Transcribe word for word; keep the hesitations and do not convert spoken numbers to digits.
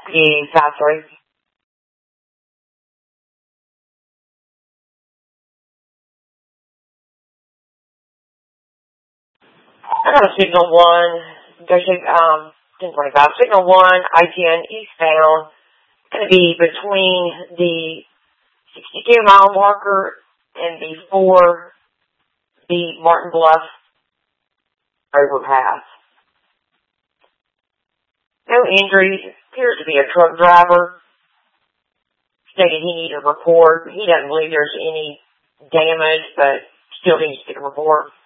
P five three. I got a signal one, there's a, um, ten twenty-five, signal one, I ten eastbound, going to be between the sixty-two mile marker and before the Martin Bluff overpass. No injuries, appears to be a truck driver, stated he needed a report. He doesn't believe there's any damage, but still needs to get a report.